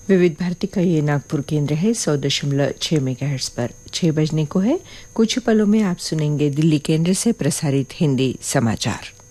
विविध भारती का ये नागपुर केंद्र है 100.6 मेगाहर्ट्ज पर। 6 बजने को है। कुछ पलों में आप सुनेंगे दिल्ली केंद्र से प्रसारित हिंदी समाचार।